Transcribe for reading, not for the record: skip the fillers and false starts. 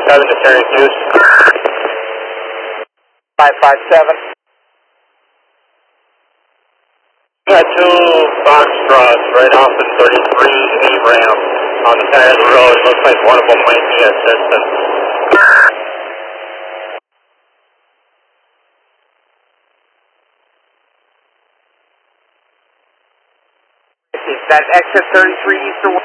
557 to Syracuse. 557. Got two box trucks right off the 33A ramp on the side of the road. It looks like one of them might be a system. That's exit 33 east or